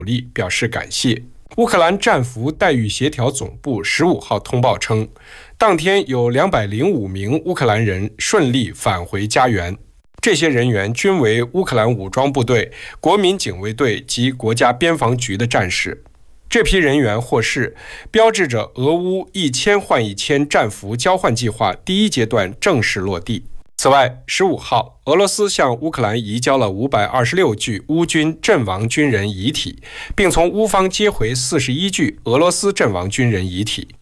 力表示感谢。乌克兰战俘待遇协调总部15号通报称，当天有205名乌克兰人顺利返回家园，这些人员均为乌克兰武装部队、国民警卫队及国家边防局的战士。这批人员获释，标志着俄乌1000换1000战俘交换计划第一阶段正式落地。此外，15号，俄罗斯向乌克兰移交了526具乌军阵亡军人遗体，并从乌方接回41具俄罗斯阵亡军人遗体。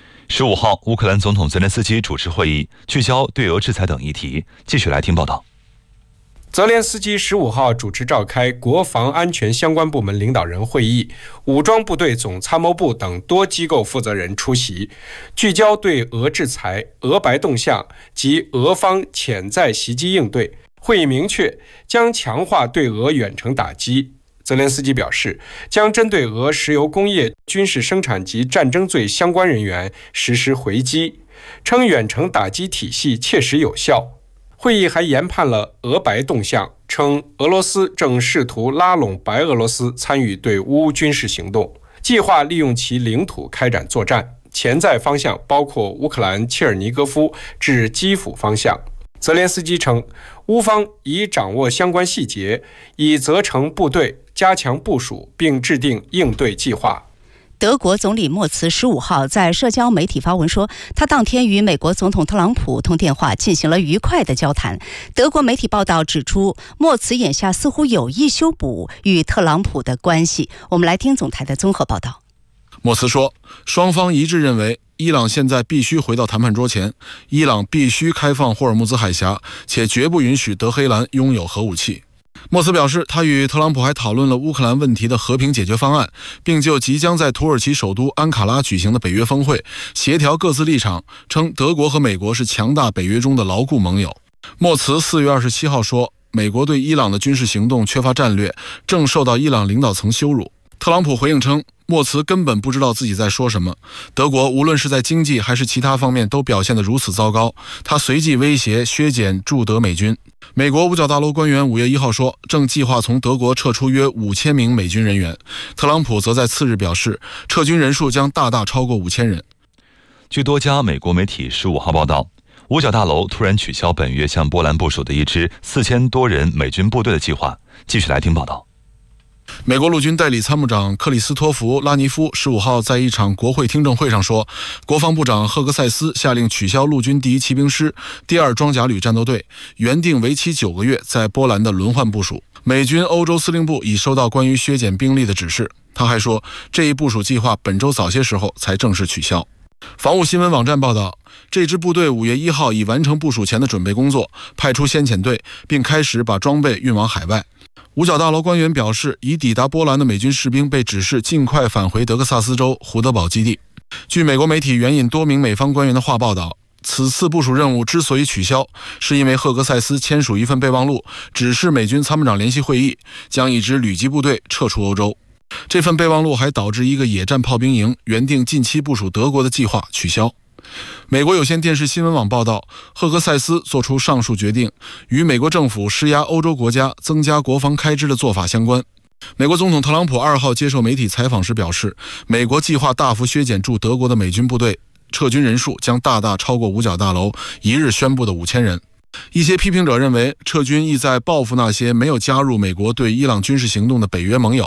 15号，乌克兰总统泽连斯基主持会议，聚焦对俄制裁等议题。继续来听报道。 泽连斯基15号主持召开国防安全相关部门领导人会议，武装部队总参谋部等多机构负责人出席，聚焦对俄制裁、俄白动向及俄方潜在袭击应对。会议明确将强化对俄远程打击。泽连斯基表示，将针对俄石油工业、军事生产及战争罪相关人员实施回击，称远程打击体系切实有效。会议还研判了俄白动向，称俄罗斯正试图拉拢白俄罗斯参与对乌军事行动，计划利用其领土开展作战，潜在方向包括乌克兰切尔尼戈夫至基辅方向。泽连斯基称，乌方已掌握相关细节，已责成部队加强部署并制定应对计划。 德国总理默茨15号在社交媒体发文说，他当天与美国总统特朗普通电话，进行了愉快的交谈。德国媒体报道指出，默茨眼下似乎有意修补与特朗普的关系。我们来听总台的综合报道。 默茨说，双方一致认为伊朗现在必须回到谈判桌前，伊朗必须开放霍尔木兹海峡，且绝不允许德黑兰拥有核武器。默茨表示，他与特朗普还讨论了乌克兰问题的和平解决方案，并就即将在土耳其首都安卡拉举行的北约峰会协调各自立场，称德国和美国是强大北约中的牢固盟友。默茨4月27号说，美国对伊朗的军事行动缺乏战略，正受到伊朗领导层羞辱。特朗普回应称，默茨根本不知道自己在说什么，德国无论是在经济还是其他方面都表现得如此糟糕。他随即威胁削减驻德美军。美国五角大楼官员5月1号说，正计划从德国撤出约5000名美军人员。特朗普则在次日表示，撤军人数将大大超过5000人。 据多家美国媒体15号报道，五角大楼突然取消本月向波兰部署的一支4000多人美军部队的计划。继续来听报道。 美国陆军代理参谋长克里斯托弗·拉尼夫15号在一场国会听证会上说，国防部长赫格塞斯下令取消陆军第1骑兵师第2装甲旅战斗队原定为期9个月在波兰的轮换部署。美军欧洲司令部已收到关于削减兵力的指示。他还说，这一部署计划本周早些时候才正式取消。防务新闻网站报道，这支部队5月1号已完成部署前的准备工作，派出先遣队，并开始把装备运往海外。五角大楼官员表示，已抵达波兰的美军士兵被指示尽快返回德克萨斯州胡德堡基地。据美国媒体援引多名美方官员的话报道，此次部署任务之所以取消，是因为赫格塞斯签署一份备忘录，指示美军参谋长联席会议将一支旅级部队撤出欧洲。这份备忘录还导致一个野战炮兵营原定近期部署德国的计划取消。美国有线电视新闻网报道，赫格塞斯做出上述决定，与美国政府施压欧洲国家增加国防开支的做法相关。美国总统特朗普2号接受媒体采访时表示，美国计划大幅削减驻德国的美军部队，撤军人数将大大超过五角大楼一日宣布的5000人。一些批评者认为，撤军意在报复那些没有加入美国对伊朗军事行动的北约盟友。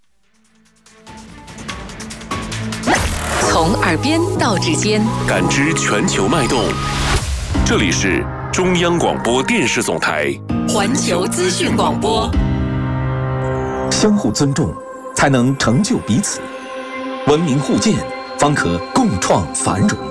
从耳边到指尖， 感知全球脉动。这里是中央广播电视总台环球资讯广播。 相互尊重，才能成就彼此；文明互鉴，方可共创繁荣。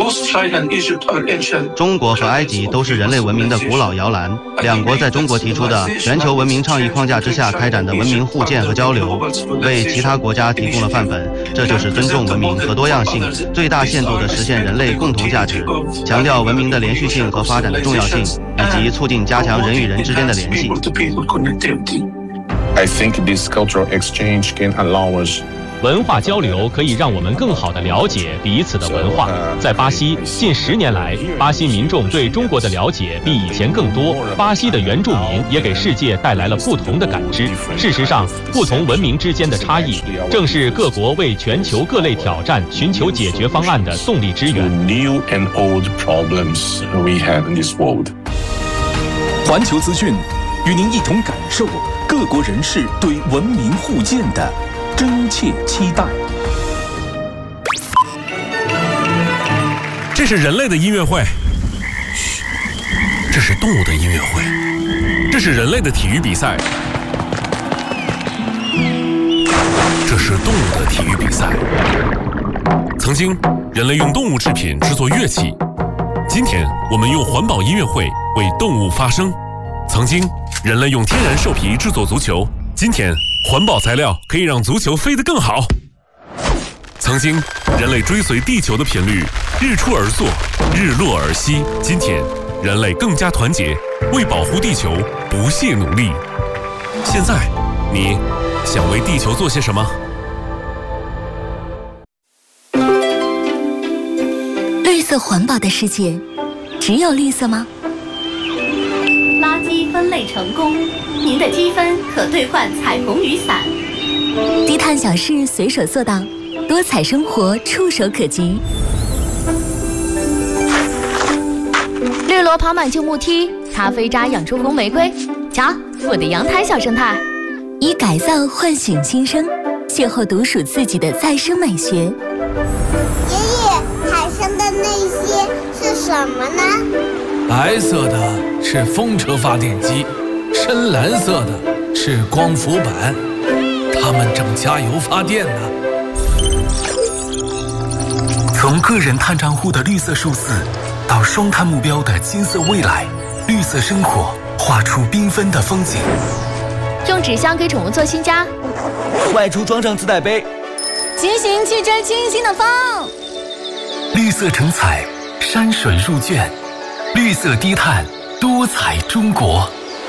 中国和埃及都是人类文明的古老摇篮，两国在中国提出的全球文明倡议框架之下开展的文明互鉴和交流，为其他国家提供了范本。这就是尊重文明和多样性，最大限度地实现人类共同价值，强调文明的连续性和发展的重要性，以及促进加强人与人之间的联系。 I think this cultural exchange can allow us 文化交流可以让我们更好地了解彼此的文化。在巴西，近10年来，巴西民众对中国的了解比以前更多。巴西的原住民也给世界带来了不同的感知。事实上，不同文明之间的差异，正是各国为全球各类挑战寻求解决方案的动力之源。 环球资讯与您一同感受各国人士对文明互鉴的真切期待。 这是人类的音乐会，嘘，这是动物的音乐会，这是人类的体育比赛，这是动物的体育比赛。曾经，人类用动物制品制作乐器，今天我们用环保音乐会为动物发声。曾经，人类用天然兽皮制作足球，今天环保材料可以让足球飞得更好。曾经，人类追随地球的频率，日出而作，日落而息。今天，人类更加团结，为保护地球不懈努力。现在，你想为地球做些什么？ 绿色环保的世界，只有绿色吗？ 垃圾分类成功，您的积分可兑换彩虹雨伞。 低碳小事随手做到，多彩生活触手可及。 绿萝跑满旧木梯，咖啡渣养出红玫瑰。瞧，我的阳台小生态。 以改造唤醒新生，邂逅独属自己的再生美学。 爷爷，海上的那些是什么呢？ 白色的是风车发电机，深蓝色的是光伏板，它们正加油发电呢。 从个人碳账户的绿色数字，到双碳目标的金色未来，绿色生活画出缤纷的风景。 用纸箱给宠物做新家， 外出装上自带杯， 骑行去追清新的风。 绿色成彩，山水入卷，绿色低碳，多彩中国。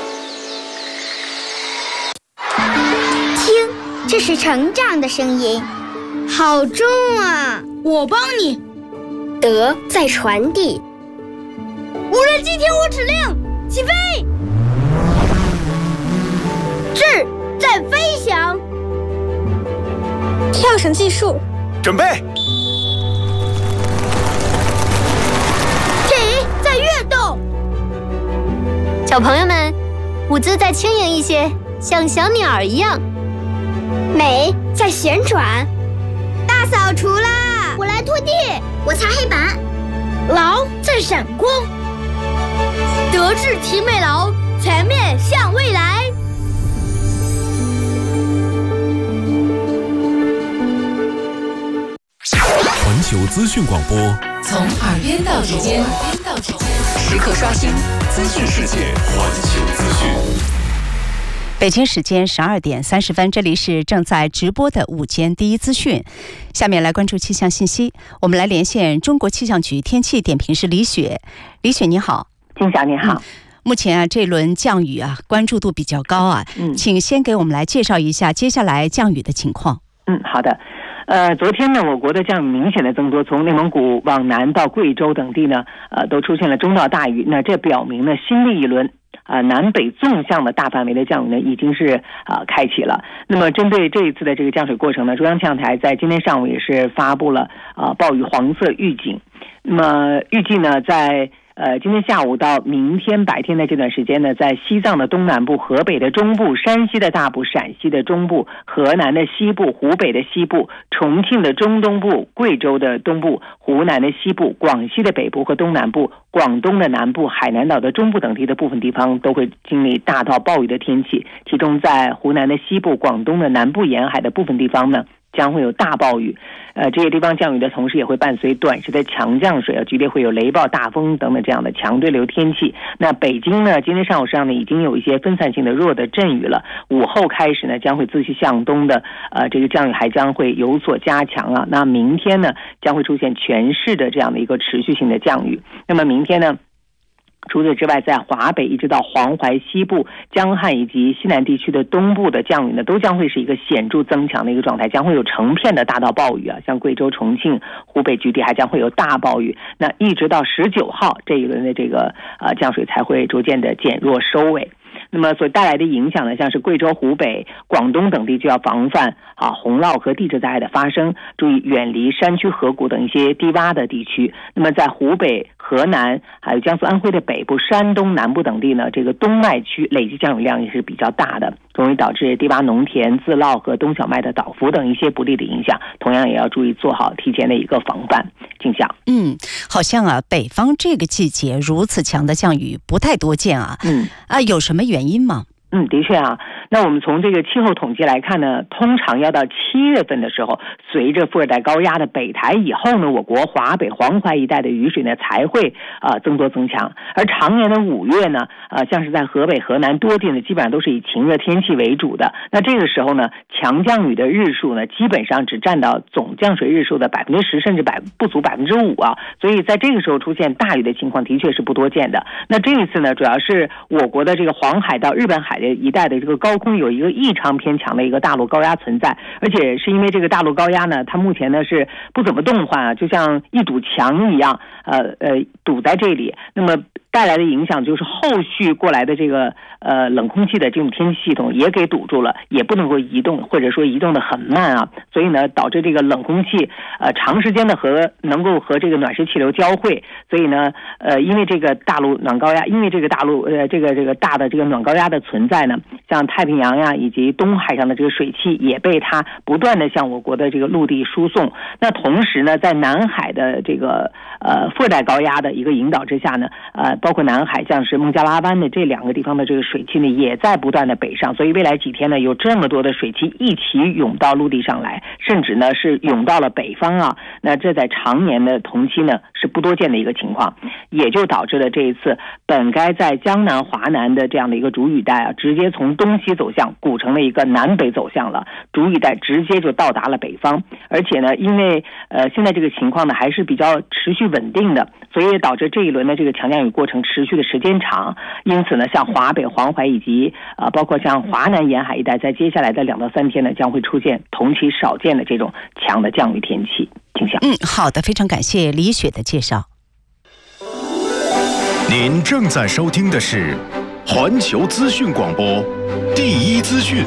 听，这是成长的声音，好重啊！ 我帮你。 德在传递。 无人机听我指令，起飞。 智在飞翔。跳绳计数， 准备。 体在跃动。 小朋友们，舞姿再轻盈一些，像小鸟一样。 美在旋转。大扫除啦！我来拖地，我擦黑板。劳在闪光。 德智体美劳，全面向未来。 环球资讯广播， 从耳边到指尖，时刻刷新资讯世界。 环球资讯。 北京时间12点30分，这里是正在直播的午间第一资讯。下面来关注气象信息，我们来连线中国气象局天气点评师李雪。李雪你好。 金晓你好。 目前这轮降雨关注度比较高请先给我们来介绍一下接下来降雨的情况。 好的。昨天呢，我国的降雨明显的增多，从内蒙古往南到贵州等地呢，都出现了中到大雨。那这表明呢，新的一轮南北纵向的大范围的降雨呢，已经是开启了。那么针对这一次的这个降水过程呢，中央气象台在今天上午也是发布了暴雨黄色预警。那么预计呢，在今天下午到明天白天的这段时间呢，在西藏的东南部、河北的中部、山西的大部、陕西的中部、河南的西部、湖北的西部、重庆的中东部、贵州的东部、湖南的西部、广西的北部和东南部、广东的南部、海南岛的中部等地的部分地方都会经历大到暴雨的天气。其中在湖南的西部、广东的南部沿海的部分地方呢，将会有大暴雨。这些地方降雨的同时也会伴随短时的强降水，局部会有雷暴、大风等等这样的强对流天气。那北京呢，今天上午上呢已经有一些分散性的弱的阵雨了，午后开始呢将会自西向东的这个降雨还将会有所加强那明天呢将会出现全市的这样的一个持续性的降雨。那么明天呢除此之外，在华北一直到黄淮西部、江汉以及西南地区的东部的降雨呢，都将会是一个显著增强的一个状态，将会有成片的大到暴雨啊，像贵州、重庆、湖北局地还将会有大暴雨。那一直到19号这一轮的这个降水才会逐渐的减弱收尾。那么所带来的影响呢，像是贵州、湖北、广东等地就要防范洪涝和地质灾害的发生，注意远离山区、河谷等一些低洼的地区。那么在湖北、河南还有江苏、安徽的北部、山东南部等地呢，这个冬麦区累计降雨量也是比较大的，容易导致低洼农田、自涝和冬小麦的倒伏等一些不利的影响，同样也要注意做好提前的一个防范。静香， 好像北方这个季节如此强的降雨不太多见啊。有什么原因吗？ 的确啊，那我们从这个气候统计来看呢，通常要到7月份的时候，随着副热带高压的北抬以后呢，我国华北、黄淮一带的雨水呢才会增多增强，而常年的5月呢，像是在河北、河南多地呢，基本上都是以晴热天气为主的。那这个时候呢，强降雨的日数呢，基本上只占到总降水日数的10%，甚至不足5%啊。所以在这个时候出现大雨的情况的确是不多见的。那这一次呢，主要是我国的这个黄海到日本海一带的这个高空有一个异常偏强的一个大陆高压存在，而且是因为这个大陆高压呢，它目前呢是不怎么动换啊，就像一堵墙一样，堵在这里。那么带来的影响就是后续过来的这个冷空气的这种天气系统也给堵住了，也不能够移动，或者说移动的很慢啊，所以呢导致这个冷空气长时间的能够和这个暖湿气流交汇，所以呢因为这个大陆暖高压，因为这个大陆这个大的这个暖高压的存在呢，像太平洋呀以及东海上的这个水汽也被它不断的向我国的这个陆地输送。那同时呢，在南海的这个副热带高压的一个引导之下呢，包括南海像是孟加拉湾的这2个地方的这个水汽呢，也在不断的北上，所以未来几天呢，有这么多的水汽一起涌到陆地上来，甚至呢是涌到了北方啊。那这在常年的同期呢是不多见的一个情况，也就导致了这一次本该在江南、华南的这样的一个主雨带啊，直接从东西走向，鼓成了一个南北走向了，主雨带直接就到达了北方。而且呢，因为现在这个情况呢还是比较持续稳定的，所以也导致这一轮的这个强降雨过程持续的时间长，因此呢，像华北、黄淮以及包括像华南沿海一带，在接下来的2到3天呢，将会出现同期少见的这种强的降雨天气。景象。 好的，非常感谢李雪的介绍。 您正在收听的是环球资讯广播第一资讯。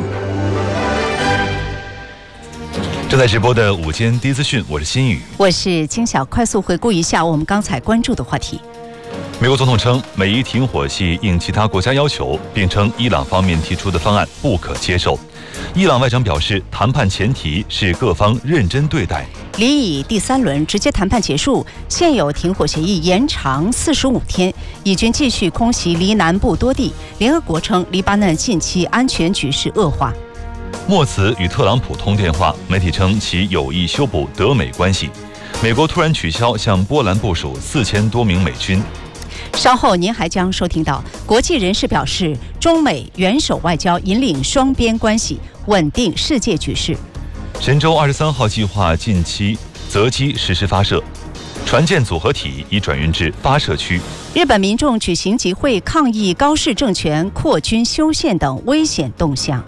正在直播的午间第一资讯，我是新宇， 我是金晓。快速回顾一下我们刚才关注的话题。 美国总统称美伊停火系应其他国家要求，并称伊朗方面提出的方案不可接受。伊朗外长表示，谈判前提是各方认真对待。 黎以第3轮直接谈判结束，现有停火协议延长45天，以军继续空袭黎南部多地。联合国称黎巴嫩近期安全局势恶化。 莫茨与特朗普通电话，媒体称其有意修补德美关系。美国突然取消向波兰部署4000多名美军。 稍后您还将收听到，国际人士表示，中美元首外交引领双边关系，稳定世界局势。 神舟23号计划近期择机实施发射，船舰组合体已转运至发射区。 日本民众举行集会抗议高市政权扩军修宪等危险动向。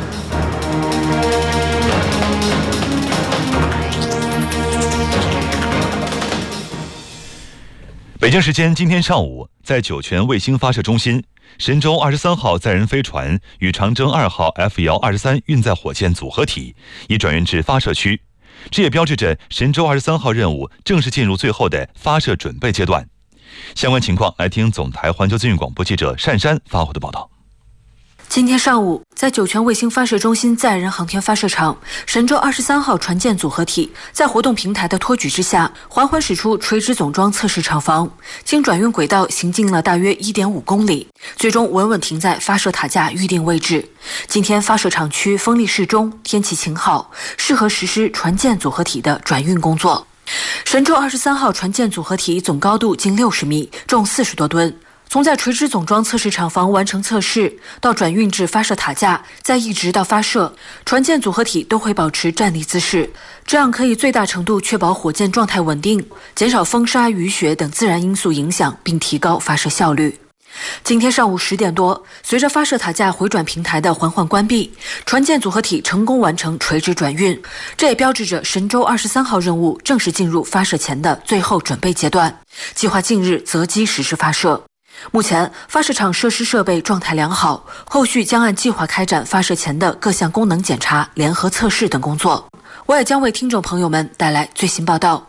北京时间今天上午，在酒泉卫星发射中心，神舟23号载人飞船与长征2号 F-123运载火箭组合体已转运至发射区，这也标志着神舟23号任务正式进入最后的发射准备阶段。相关情况，来听总台环球资讯广播记者单山发回的报道。 今天上午，在酒泉卫星发射中心载人航天发射场，神舟23号船舰组合体在活动平台的托举之下，缓缓驶出垂直总装测试厂房，经转运轨道行进了大约1.5公里，最终稳稳停在发射塔架预定位置。今天发射场区风力适中，天气晴好，适合实施船舰组合体的转运工作。神舟23号船舰组合体总高度近60米，重40多吨。从在垂直总装测试厂房完成测试，到转运至发射塔架，再一直到发射，船舰组合体都会保持站立姿势，这样可以最大程度确保火箭状态稳定，减少风沙、雨雪等自然因素影响，并提高发射效率。 今天上午10点多，随着发射塔架回转平台的缓缓关闭，船舰组合体成功完成垂直转运，这也标志着神舟23号任务正式进入发射前的最后准备阶段，计划近日择机实施发射。目前发射场设施设备状态良好，后续将按计划开展发射前的各项功能检查、联合测试等工作。我也将为听众朋友们带来最新报道。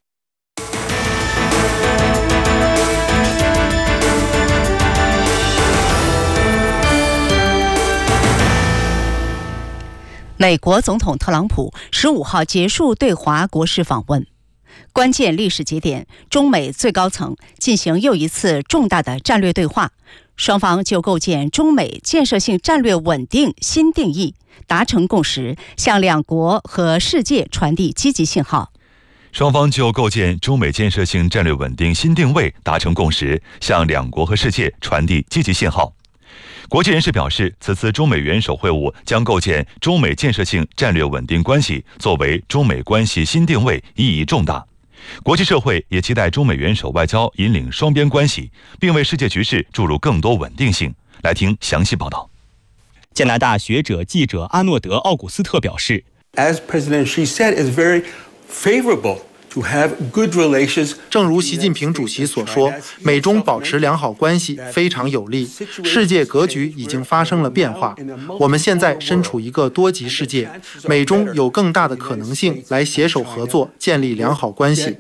美国总统特朗普15号结束对华国事访问，关键历史节点，中美最高层进行又一次重大的战略对话，双方就构建中美建设性战略稳定新定义达成共识，向两国和世界传递积极信号。 双方就构建中美建设性战略稳定新定位达成共识，向两国和世界传递积极信号。国际人士表示，此次中美元首会晤将构建中美建设性战略稳定关系作为中美关系新定位，意义重大。国际社会也期待中美元首外交引领双边关系，并为世界局势注入更多稳定性。来听详细报道。 加拿大学者记者阿诺德·奥古斯特表示 ，As President Xi said, it's very favorable to have good relations. 正如习近平主席所说，美中保持良好关系非常有利。世界格局已经发生了变化，我们现在身处一个多极世界，美中有更大的可能性来携手合作，建立良好关系。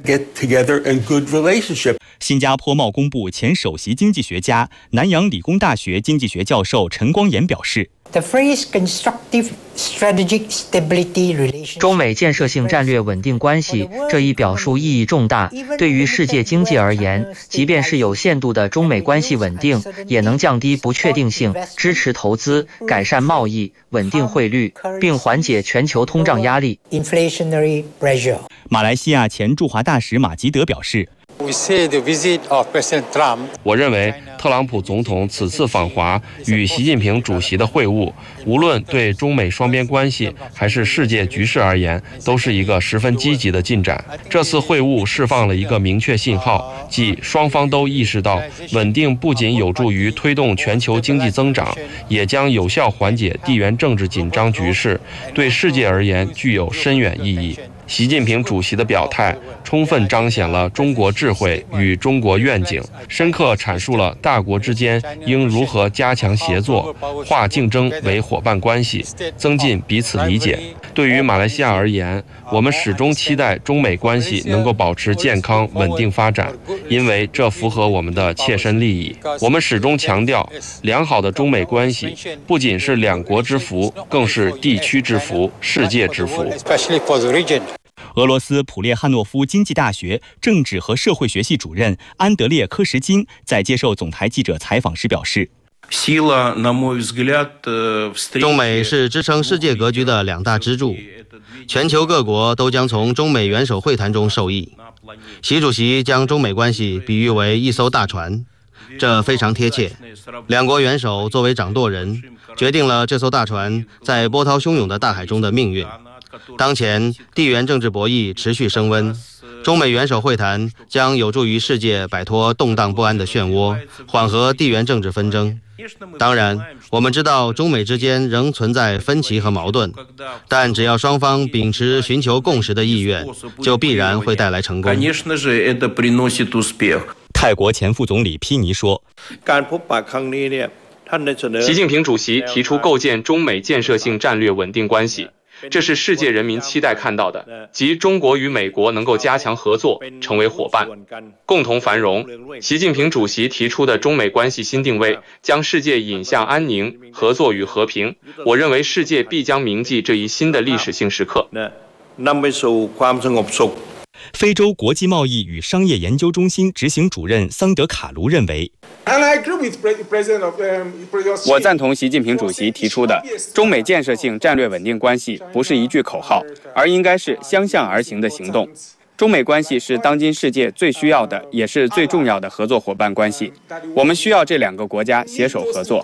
新加坡贸工部前首席经济学家、南洋理工大学经济学教授陈光炎表示。 中美建设性战略稳定关系这一表述意义重大，对于世界经济而言，即便是有限度的中美关系稳定，也能降低不确定性，支持投资，改善贸易，稳定汇率，并缓解全球通胀压力。 马来西亚前驻华大使马吉德表示， 我认为特朗普总统此次访华与习近平主席的会晤，无论对中美双边关系还是世界局势而言，都是一个十分积极的进展。这次会晤释放了一个明确信号，即双方都意识到，稳定不仅有助于推动全球经济增长，也将有效缓解地缘政治紧张局势，对世界而言具有深远意义。习近平主席的表态充分彰显了中国智慧与中国愿景，深刻阐述了大国之间应如何加强协作，化竞争为伙伴关系，增进彼此理解。对于马来西亚而言，我们始终期待中美关系能够保持健康稳定发展，因为这符合我们的切身利益。我们始终强调，良好的中美关系不仅是两国之福，更是地区之福、世界之福。 俄罗斯普列汉诺夫经济大学政治和社会学系主任安德烈·科什金在接受总台记者采访时表示， 中美是支撑世界格局的两大支柱，全球各国都将从中美元首会谈中受益。习主席将中美关系比喻为一艘大船，这非常贴切。两国元首作为掌舵人，决定了这艘大船在波涛汹涌的大海中的命运。当前地缘政治博弈持续升温，中美元首会谈将有助于世界摆脱动荡不安的漩涡，缓和地缘政治纷争。当然，我们知道中美之间仍存在分歧和矛盾，但只要双方秉持寻求共识的意愿，就必然会带来成功。 泰国前副总理披尼说， 习近平主席提出构建中美建设性战略稳定关系，这是世界人民期待看到的，即中国与美国能够加强合作，成为伙伴，共同繁荣。习近平主席提出的中美关系新定位，将世界引向安宁、合作与和平。我认为世界必将铭记这一新的历史性时刻。 非洲国际贸易与商业研究中心执行主任桑德卡卢认为， 我赞同习近平主席提出的中美建设性战略稳定关系不是一句口号，而应该是相向而行的行动。中美关系是当今世界最需要的，也是最重要的合作伙伴关系。我们需要这两个国家携手合作。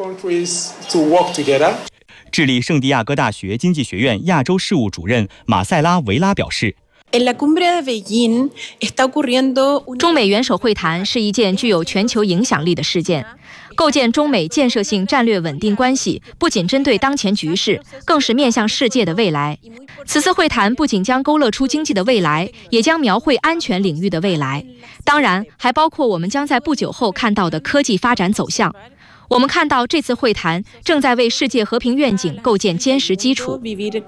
智利圣地亚哥大学经济学院亚洲事务主任马塞拉·维拉表示， 中美元首会谈是一件具有全球影响力的事件。构建中美建设性战略稳定关系，不仅针对当前局势，更是面向世界的未来。此次会谈不仅将勾勒出经济的未来，也将描绘安全领域的未来，当然还包括我们将在不久后看到的科技发展走向。我们看到这次会谈正在为世界和平愿景构建坚实基础。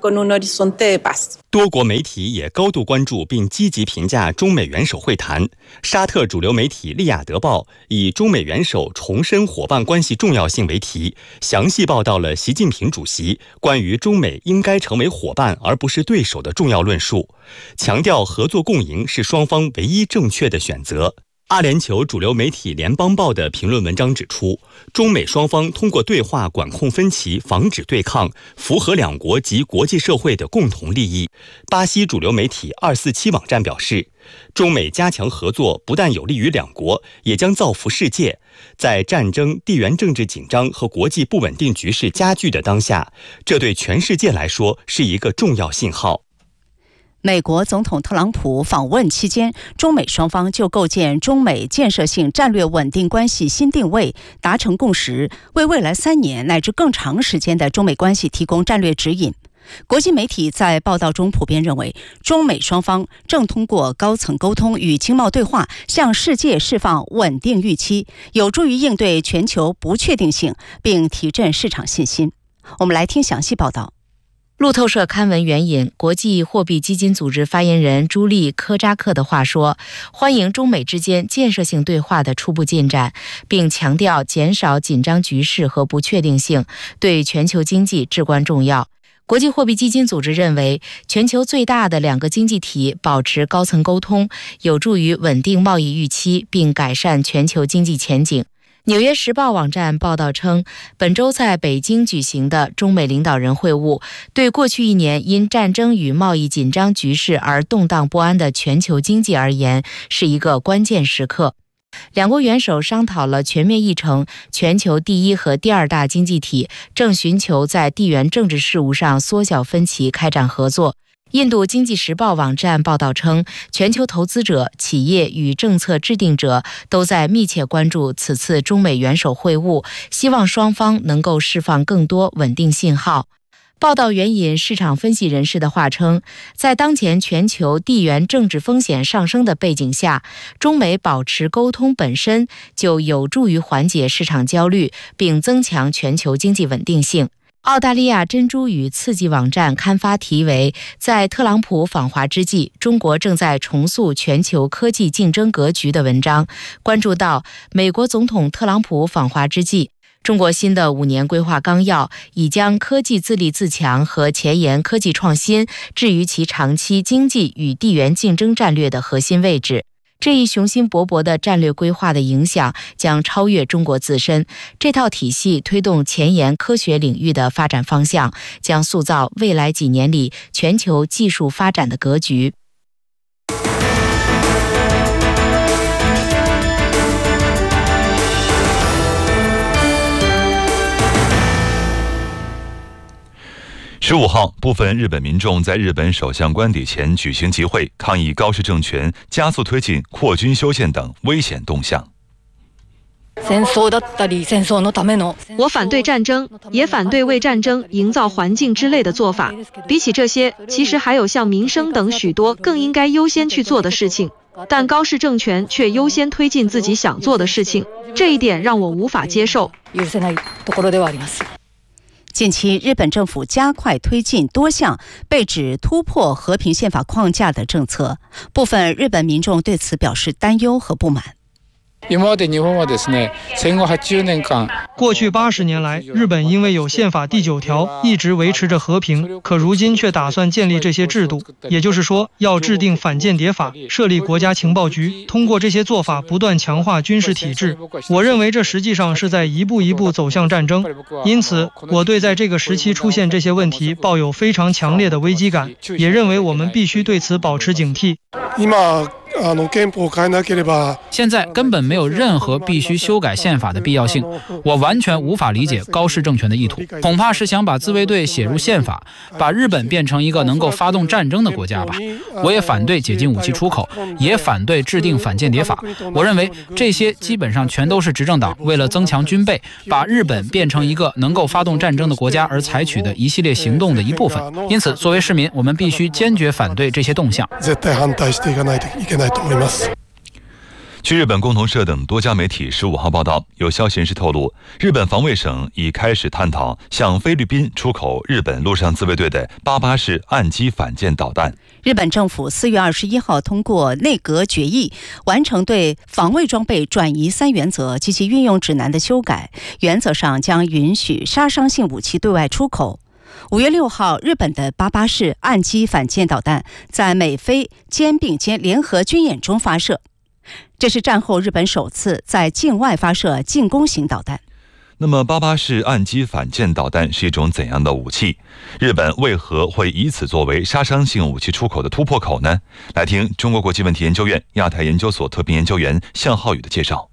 多国媒体也高度关注并积极评价中美元首会谈。沙特主流媒体《利雅得报》以中美元首重申伙伴关系重要性为题，详细报道了习近平主席关于中美应该成为伙伴而不是对手的重要论述，强调合作共赢是双方唯一正确的选择。阿联酋主流媒体《联邦报》的评论文章指出，中美双方通过对话管控分歧，防止对抗，符合两国及国际社会的共同利益。巴西主流媒体247网站表示，中美加强合作不但有利于两国，也将造福世界。在战争、地缘政治紧张和国际不稳定局势加剧的当下，这对全世界来说是一个重要信号。 美国总统特朗普访问期间，中美双方就构建中美建设性战略稳定关系新定位达成共识，为未来3年乃至更长时间的中美关系提供战略指引。国际媒体在报道中普遍认为，中美双方正通过高层沟通与经贸对话，向世界释放稳定预期，有助于应对全球不确定性，并提振市场信心。我们来听详细报道。 路透社刊文援引国际货币基金组织发言人朱莉·科扎克的话说，欢迎中美之间建设性对话的初步进展，并强调减少紧张局势和不确定性对全球经济至关重要。国际货币基金组织认为，全球最大的2个经济体保持高层沟通，有助于稳定贸易预期，并改善全球经济前景。纽约时报网站报道称，本周在北京举行的中美领导人会晤，对过去1年因战争与贸易紧张局势而动荡不安的全球经济而言，是一个关键时刻。两国元首商讨了全面议程，全球第1和第2大经济体正寻求在地缘政治事务上缩小分歧，开展合作。印度经济时报网站报道称，全球投资者、企业与政策制定者都在密切关注此次中美元首会晤，希望双方能够释放更多稳定信号。报道援引市场分析人士的话称，在当前全球地缘政治风险上升的背景下，中美保持沟通本身就有助于缓解市场焦虑，并增强全球经济稳定性。澳大利亚珍珠与刺激网站刊发题为“在特朗普访华之际，中国正在重塑全球科技竞争格局”的文章，关注到美国总统特朗普访华之际，中国新的5年规划纲要已将科技自立自强和前沿科技创新置于其长期经济与地缘竞争战略的核心位置。这一雄心勃勃的战略规划的影响将超越中国自身，这套体系推动前沿科学领域的发展方向，将塑造未来几年里全球技术发展的格局。 15号，部分日本民众在日本首相官邸前举行集会，抗议高市政权加速推进扩军修宪等危险动向。 我反对战争，也反对为战争营造环境之类的做法。比起这些，其实还有像民生等许多更应该优先去做的事情，但高市政权却优先推进自己想做的事情，这一点让我无法接受。 近期，日本政府加快推进多项被指突破和平宪法框架的政策，部分日本民众对此表示担忧和不满。 过去80年来，日本因为有宪法第9条一直维持着和平，可如今却打算建立这些制度，也就是说，要制定反间谍法，设立国家情报局，通过这些做法不断强化军事体制。我认为这实际上是在一步一步走向战争，因此，我对在这个时期出现这些问题抱有非常强烈的危机感，也认为我们必须对此保持警惕。 现在根本没有任何必须修改宪法的必要性，我完全无法理解高市政权的意图，恐怕是想把自卫队写入宪法，把日本变成一个能够发动战争的国家吧。我也反对解禁武器出口，也反对制定反间谍法。我认为这些基本上全都是执政党为了增强军备，把日本变成一个能够发动战争的国家而采取的一系列行动的一部分。因此，作为市民，我们必须坚决反对这些动向。 据日本共同社等多家媒体15号报道，有消息人士透露，日本防卫省已开始探讨向菲律宾出口日本陆上自卫队的88式岸基反舰导弹。 日本政府4月21号通过内阁决议，完成对防卫装备转移3原则及其运用指南的修改，原则上将允许杀伤性武器对外出口。5月6号，日本的88式岸基反舰导弹在美菲肩并肩联合军演中发射，这是战后日本首次在境外发射进攻型导弹。 那么88式岸基反舰导弹是一种怎样的武器？日本为何会以此作为杀伤性武器出口的突破口呢？来听中国国际问题研究院亚太研究所特聘研究员向浩宇的介绍。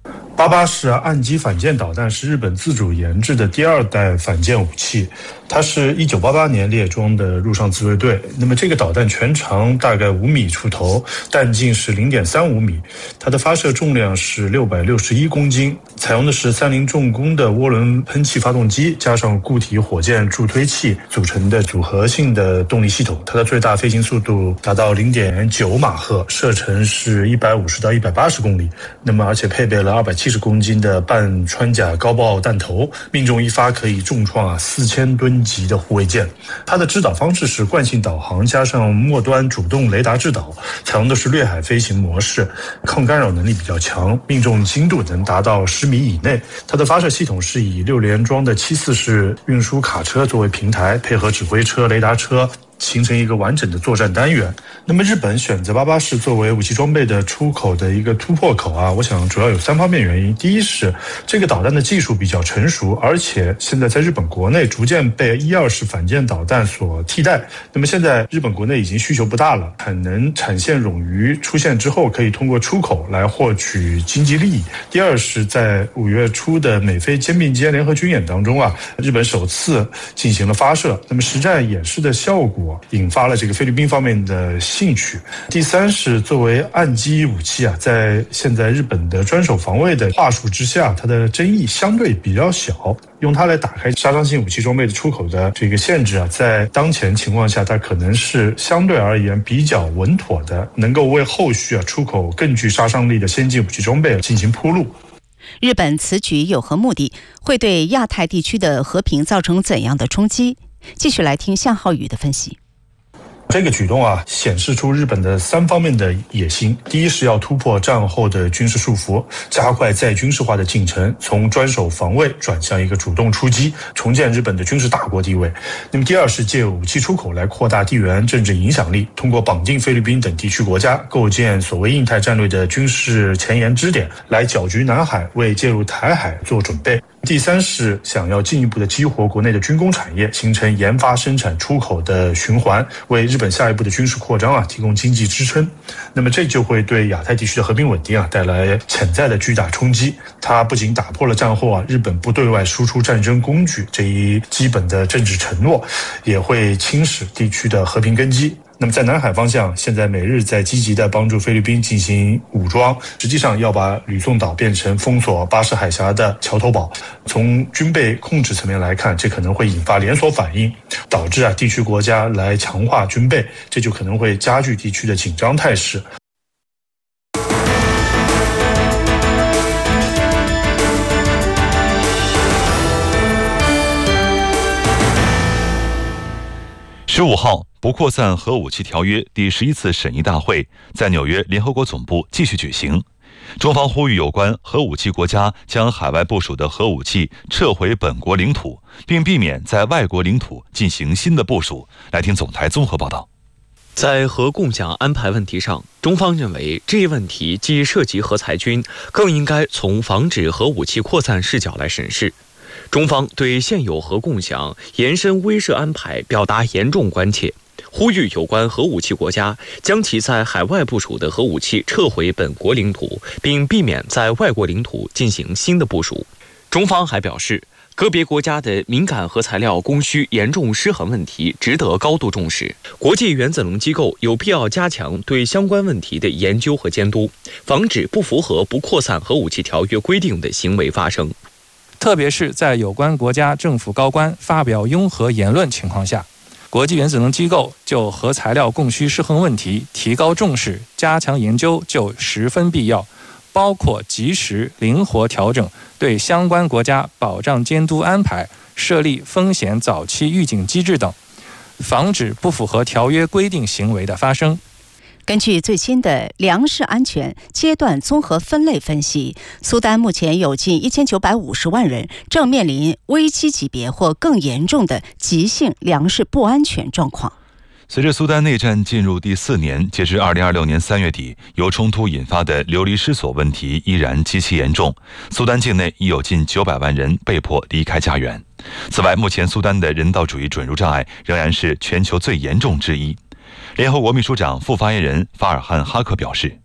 88式岸基反舰导弹是日本自主研制的第2代反舰武器，它是1988年列装的陆上自卫队。那么这个导弹全长大概5米出头，弹径是0.35米，它的发射重量是661公斤，采用的是30重工的涡轮喷气发动机加上固体火箭助推器组成的组合性的动力系统，它的最大飞行速度达到0.9马赫，射程是150到180公里。那么而且配备了270公斤的半穿甲高爆弹头，命中一发可以重创4000吨级的护卫舰。它的制导方式是惯性导航加上末端主动雷达制导，采用的是掠海飞行模式，抗干扰能力比较强，命中精度能达到10米以内。它的发射系统是以6连装的74式运输卡车作为平台，配合指挥车、雷达车，形成一个完整的作战单元。那么日本选择88式作为武器装备的出口的一个突破口我想主要有3方面原因。第一是这个导弹的技术比较成熟，而且现在在日本国内逐渐被12式反舰导弹所替代。那么现在日本国内已经需求不大了，产线冗余出现之后，可以通过出口来获取经济利益。第二是在5月初的美菲肩并肩联合军演当中日本首次进行了发射，那么实战演示的效果引发了这个菲律宾方面的兴趣。第三是作为岸基武器在现在日本的专守防卫的话术之下，它的争议相对比较小，用它来打开杀伤性武器装备的出口的这个限制在当前情况下，它可能是相对而言比较稳妥的，能够为后续出口更具杀伤力的先进武器装备进行铺路。 日本此举有何目的？会对亚太地区的和平造成怎样的冲击？继续来听向浩宇的分析。 这个举动显示出日本的3方面的野心。第一是要突破战后的军事束缚，加快再军事化的进程，从专守防卫转向一个主动出击，重建日本的军事大国地位。那么第二是借武器出口来扩大地缘政治影响力，通过绑定菲律宾等地区国家，构建所谓印太战略的军事前沿支点，来搅局南海，为介入台海做准备。第三是想要进一步的激活国内的军工产业，形成研发、生产、出口的循环，为日本下一步的军事扩张提供经济支撑。那么这就会对亚太地区的和平稳定带来潜在的巨大冲击。它不仅打破了战后日本不对外输出战争工具这一基本的政治承诺，也会侵蚀地区的和平根基。那么在南海方向，现在美日在积极的帮助菲律宾进行武装，实际上要把吕宋岛变成封锁巴士海峡的桥头堡。从军备控制层面来看，这可能会引发连锁反应，导致地区国家来强化军备，这就可能会加剧地区的紧张态势。 15号，不扩散核武器条约第11次审议大会在纽约联合国总部继续举行。中方呼吁有关核武器国家将海外部署的核武器撤回本国领土，并避免在外国领土进行新的部署。来听总台综合报道。 在核共享安排问题上，中方认为这一问题既涉及核裁军，更应该从防止核武器扩散视角来审视。中方对现有核共享延伸威慑安排表达严重关切。 呼吁有关核武器国家将其在海外部署的核武器撤回本国领土，并避免在外国领土进行新的部署。中方还表示，个别国家的敏感核材料供需严重失衡问题值得高度重视，国际原子能机构有必要加强对相关问题的研究和监督，防止不符合不扩散核武器条约规定的行为发生。 特别是在有关国家政府高官发表拥核言论情况下，国际原子能机构就核材料供需失衡问题提高重视、加强研究就十分必要，包括及时灵活调整对相关国家保障监督安排，设立风险早期预警机制等，防止不符合条约规定行为的发生。 根据最新的粮食安全阶段综合分类分析，苏丹目前有近1950万人正面临危机级别或更严重的急性粮食不安全状况。 随着苏丹内战进入第4年，截至2026年3月底，由冲突引发的流离失所问题依然极其严重。苏丹境内已有近900万人被迫离开家园。此外，目前苏丹的人道主义准入障碍仍然是全球最严重之一。联合国秘书长副发言人法尔汉·哈克表示，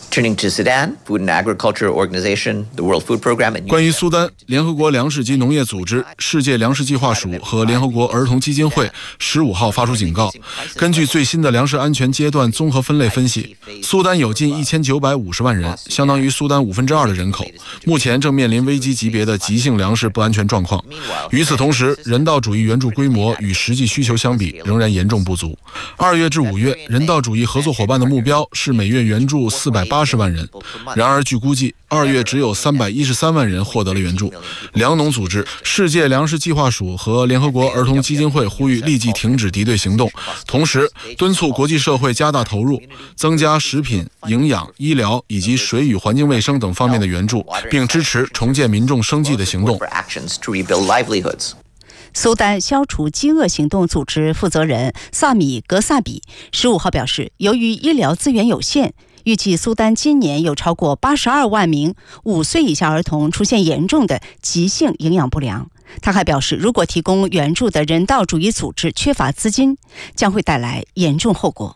关于苏丹，联合国粮食及农业组织、世界粮食计划署和联合国儿童基金会15号发出警告。根据最新的粮食安全阶段综合分类分析，苏丹有近1950万人，相当于苏丹2%的人口，目前正面临危机级别的急性粮食不安全状况。与此同时，人道主义援助规模与实际需求相比仍然严重不足。2月至5月，人道主义合作伙伴的目标是每月援助480万人。然而，据估计，2月只有313万人获得了援助。粮农组织、世界粮食计划署和联合国儿童基金会呼吁立即停止敌对行动，同时敦促国际社会加大投入，增加食品、营养、医疗以及水与环境卫生等方面的援助，并支持重建民众生计的行动。 苏丹消除饥饿行动组织负责人萨米格萨比15号表示，由于医疗资源有限，预计苏丹今年有超过82万名5岁以下儿童出现严重的急性营养不良。他还表示，如果提供援助的人道主义组织缺乏资金，将会带来严重后果。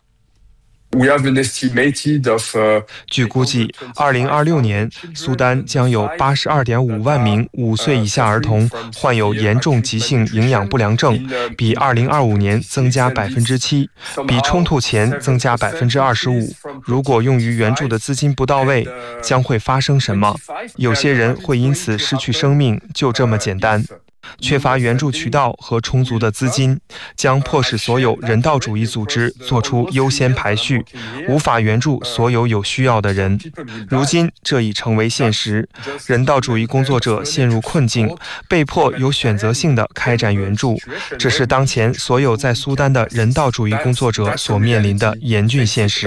据估计，2026年苏丹将有82.5万名5岁以下儿童患有严重急性营养不良症，比2025年增加7%，比冲突前增加25%。如果用于援助的资金不到位，将会发生什么？有些人会因此失去生命，就这么简单。缺乏援助渠道和充足的资金，将迫使所有人道主义组织做出优先排序，无法援助所有有需要的人。如今，这已成为现实，人道主义工作者陷入困境，被迫有选择性地开展援助。这是当前所有在苏丹的人道主义工作者所面临的严峻现实。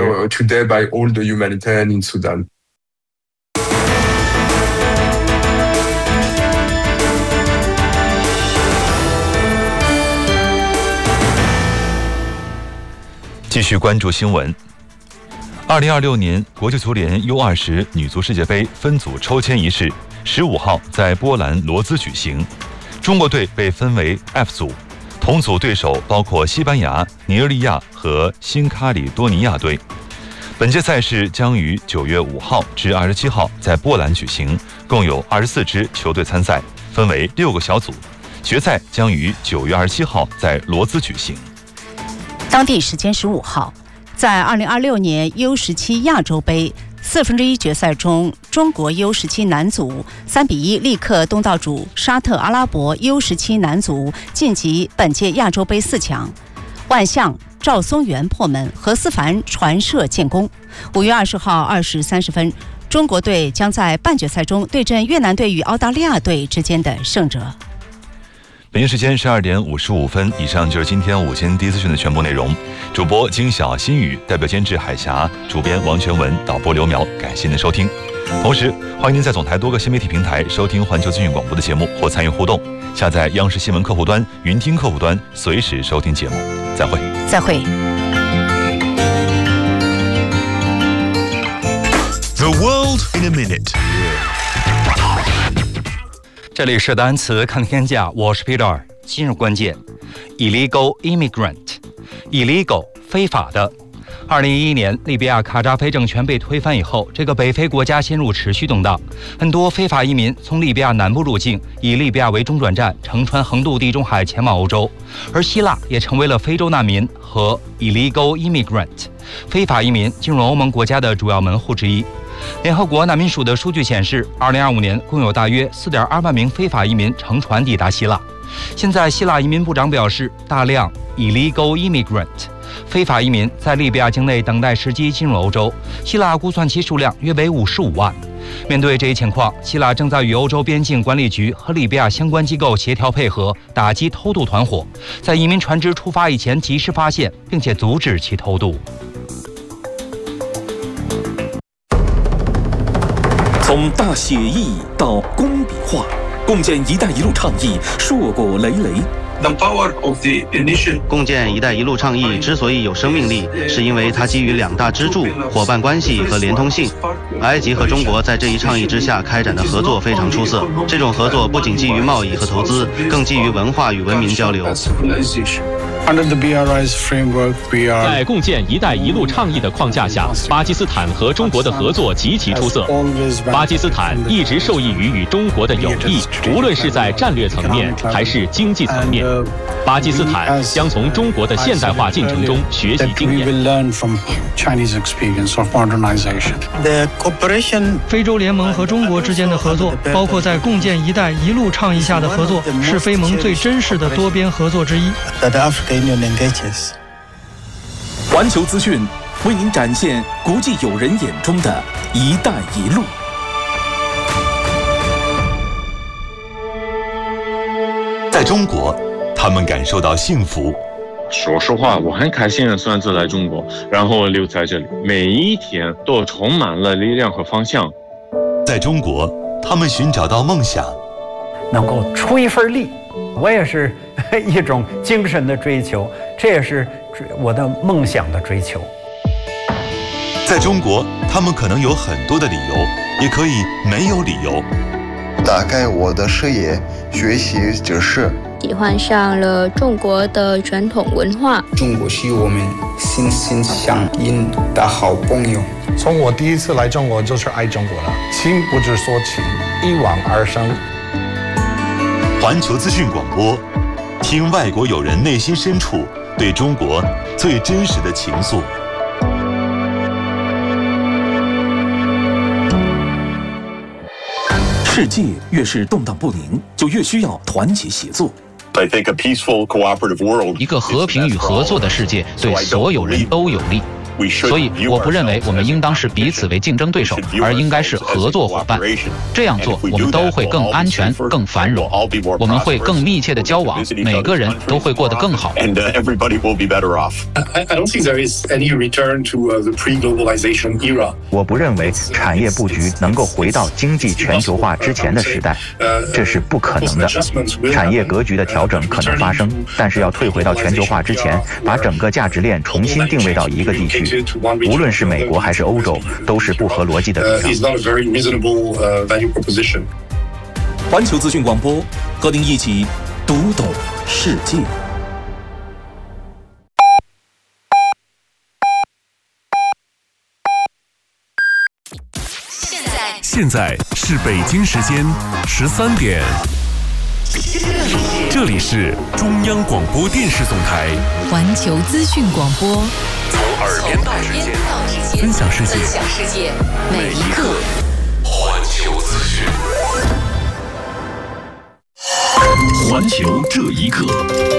继续关注新闻。2026年国际足联 U20 女足世界杯分组抽签仪式15号在波兰罗兹举行。中国队被分为 F 组，同组对手包括西班牙、尼日利亚和新卡里多尼亚队。本届赛事将于9月5号至27号在波兰举行，共有24支球队参赛，分为6个小组。决赛将于9月27号在罗兹举行。 当地时间15号，在2026年 U17 亚洲杯1/4决赛中，中国 U17 男足3-1力克东道主沙特阿拉伯 U17 男足，晋级本届亚洲杯4强。万象、赵松元破门，何思凡传射建功。5月20号20时30分，中国队将在半决赛中对阵越南队与澳大利亚队之间的胜者。 北京时间12点55分，以上就是今天午间第一资讯的全部内容。主播金晓、新宇，代表监制海峡，主编王全文，导播刘苗，感谢您的收听。同时，欢迎您在总台多个新媒体平台收听环球资讯广播的节目或参与互动。下载央视新闻客户端、云听客户端，随时收听节目。再会。 再会。 The world in a minute。 这里是单词看天下，我是 Peter。今日关键 ：illegal immigrant， illegal 非法的。2011年，利比亚卡扎菲政权被推翻以后，这个北非国家陷入持续动荡，很多非法移民从利比亚南部入境，以利比亚为中转站，乘船横渡地中海前往欧洲。而希腊也成为了非洲难民和 illegal immigrant 非法移民进入欧盟国家的主要门户之一。联合国难民署的数据显示，2025年共有大约4.2万名非法移民乘船抵达希腊。现在，希腊移民部长表示，大量 illegal immigrant 非法移民在利比亚境内等待时机进入欧洲，希腊估算其数量约为55万。面对这一情况，希腊正在与欧洲边境管理局和利比亚相关机构协调配合，打击偷渡团伙，在移民船只出发以前及时发现并且阻止其偷渡。 从大写意到工笔画，共建“一带一路”倡议硕果累累。 共建“一带一路”倡议之所以有生命力，是因为它基于2大支柱：伙伴关系和连通性。埃及和中国在这一倡议之下开展的合作非常出色。这种合作不仅基于贸易和投资，更基于文化与文明交流。 在共建“一带一路”倡议的框架下，巴基斯坦和中国的合作极其出色。巴基斯坦一直受益于与中国的友谊，无论是在战略层面还是经济层面。巴基斯坦将从中国的现代化进程中学习经验。 非洲联盟和中国之间的合作，包括在共建“一带一路”倡议下的合作，是非盟最真实的多边合作之一。 环球资讯为您展现国际友人眼中的“一带一路”。 在中国，他们感受到幸福。 说实话，我很开心的选择来中国，然后留在这里，每一天都充满了力量和方向。 在中国，他们寻找到梦想， 能够出一份力，我也是一种精神的追求，这也是我的梦想的追求。 在中国，他们可能有很多的理由，也可以没有理由。 打开我的视野，学习知识。 喜欢上了中国的传统文化。 中国是我们心心相印的好朋友。 从我第一次来中国就是爱中国了，情不知所起，一往而深。 环球资讯广播，听外国友人内心深处对中国最真实的情愫。 世界越是动荡不宁，就越需要团结协作。 一个和平与合作的世界对所有人都有利。所以，我不认为我们应当视彼此为竞争对手，而应该是合作伙伴。这样做，我们都会更安全、更繁荣。我们会更密切的交往，每个人都会过得更好。 我不认为产业布局能够回到经济全球化之前的时代，这是不可能的。产业格局的调整可能发生，但是要退回到全球化之前，把整个价值链重新定位到一个地区。无论是美国还是欧洲，都是不合逻辑的主张。 环球资讯广播，和您一起读懂世界。 现在是北京时间13点，这里是中央广播电视总台环球资讯广播。 从耳边到指尖，分享世界，每一刻。环球资讯，环球这一刻。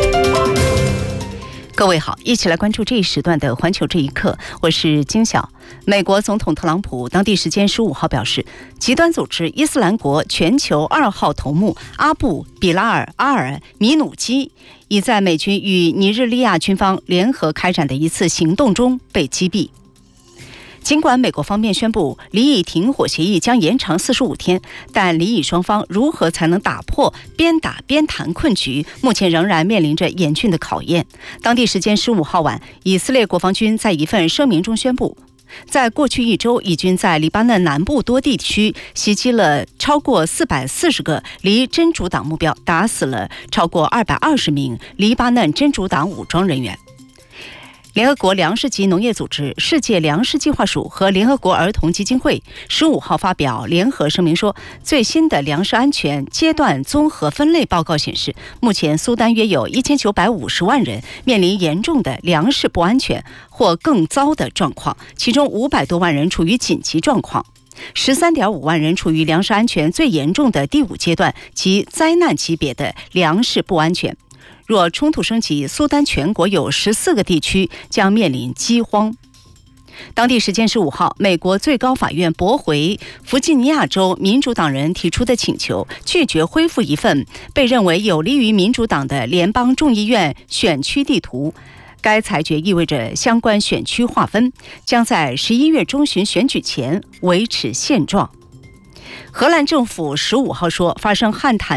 各位好，一起来关注这一时段的环球这一刻，我是金晓。美国总统特朗普当地时间15号表示，极端组织伊斯兰国全球2号头目阿布比拉尔·阿尔米努基已在美军与尼日利亚军方联合开展的一次行动中被击毙。尽管美国方面宣布离以停火协议将延长45天，但离以双方如何才能打破边打边谈困局，目前仍然面临着严峻的考验。当地时间15号晚，以色列国防军在一份声明中宣布，在过去1周，以军在黎巴嫩南部多地区袭击了超过440个离真主党目标，打死了超过220名黎巴嫩真主党武装人员。 联合国粮食及农业组织、世界粮食计划署和联合国儿童基金会15号发表联合声明说，最新的粮食安全阶段综合分类报告显示，目前苏丹约有1950万人面临严重的粮食不安全或更糟的状况，其中500多万人处于紧急状况。13.5万人处于粮食安全最严重的第5阶段及灾难级别的粮食不安全。若冲突升级，苏丹全国有14个地区将面临饥荒。当地时间15号，美国最高法院驳回弗吉尼亚州民主党人提出的请求，拒绝恢复一份被认为有利于民主党的联邦众议院选区地图。该裁决意味着相关选区划分将在11月中旬选举前维持现状。荷兰政府15号说，发生旱獭